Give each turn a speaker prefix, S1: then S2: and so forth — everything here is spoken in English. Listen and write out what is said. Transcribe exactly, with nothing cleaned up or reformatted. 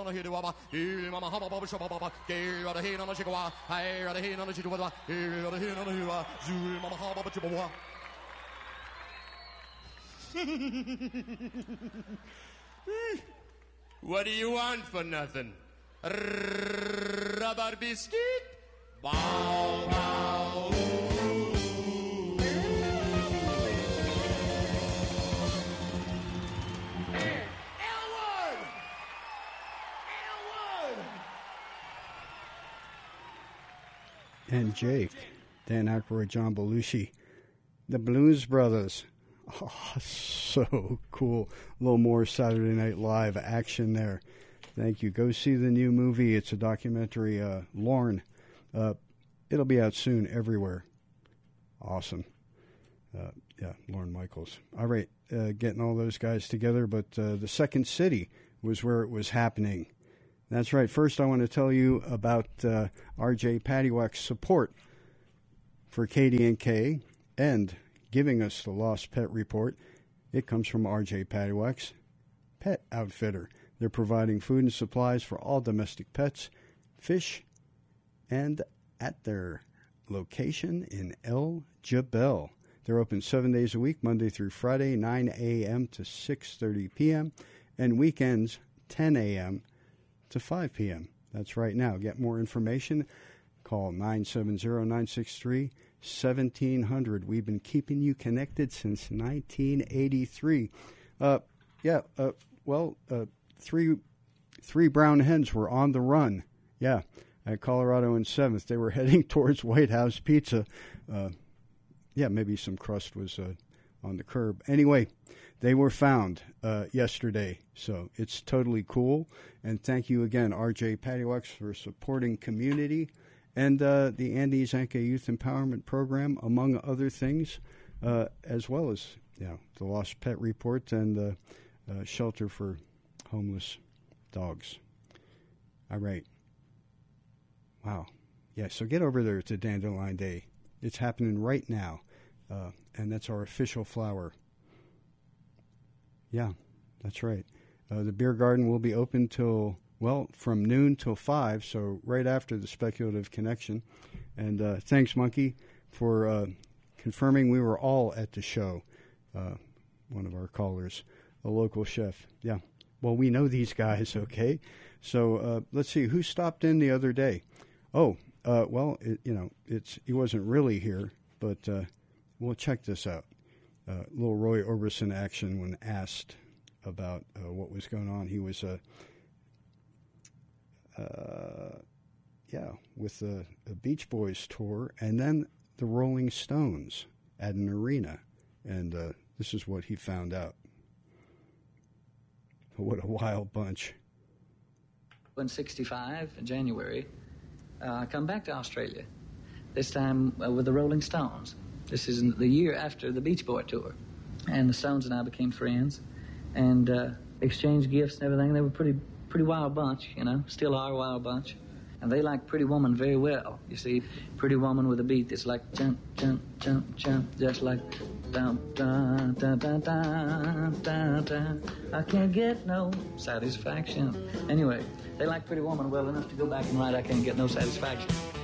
S1: the hit waba, he mama haba baba shaba baba, gay on the hin on the chikawa, I on the hin on the chikawa, he on the hin on the hiwa, zoo mama haba chibawa. What do you want for nothing? Rubber biscuit? Bow, bow. Elwood! Elwood!
S2: And Jake, Dan Aykroyd, John Belushi, the Blues Brothers. Oh, so cool. A little more Saturday Night Live action there. Thank you. Go see the new movie. It's a documentary, uh, Lorne. Uh, it'll be out soon everywhere. Awesome. Uh, yeah, Lorne Michaels. All right, uh, getting all those guys together, but uh, the Second City was where it was happening. That's right. First, I want to tell you about uh, R J Paddywhack's support for K D N K and giving us the Lost Pet Report. It comes from R J Paddywhack's Pet Outfitter. They're providing food and supplies for all domestic pets, fish, and at their location in El Jebel. They're open seven days a week, Monday through Friday, nine a.m. to six thirty p.m., and weekends, ten a.m. to five p.m. That's right now. Get more information, call nine seven zero, nine six three, seventeen hundred. We've been keeping you connected since nineteen eighty-three. Uh, yeah, uh, well, uh, three three brown hens were on the run. Yeah, at Colorado and seventh. They were heading towards White House Pizza. Uh, yeah, maybe some crust was uh, on the curb. Anyway, they were found uh, yesterday, so it's totally cool. And thank you again, R J Paddywhack, for supporting community and uh, the Andy Zanka Youth Empowerment Program, among other things, uh, as well as you know, the Lost Pet Report and the uh, Shelter for Homeless Dogs. All right. Wow. Yeah, so get over there to Dandelion Day. It's happening right now, uh, and that's our official flower. Yeah, that's right. Uh, the beer garden will be open till, well, from noon till five, so right after the Speculative Connection. And uh, thanks, Monkey, for uh, confirming we were all at the show. Uh, one of our callers, a local chef. Yeah. Well, we know these guys, okay? So uh, let's see, who stopped in the other day? Oh, uh, well, it, you know, it's he wasn't really here, but uh, we'll check this out. Uh, little Roy Orbison action when asked about uh, what was going on. He was, uh, uh, yeah, with the, the Beach Boys tour and then the Rolling Stones at an arena. And uh, this is what he found out. What a wild bunch.
S3: In sixty-five, in January, uh, I come back to Australia, this time uh, with the Rolling Stones. This is the year after the Beach Boy tour. And the Stones and I became friends and uh, exchanged gifts and everything. They were pretty pretty wild bunch, you know, still are a wild bunch. And they like Pretty Woman very well. You see, Pretty Woman with a beat that's like jump, jump, jump, jump, just like dum, dum, dum, dum, dum, dum, dum. I can't get no satisfaction. Anyway, they like Pretty Woman well enough to go back and write I Can't Get No Satisfaction.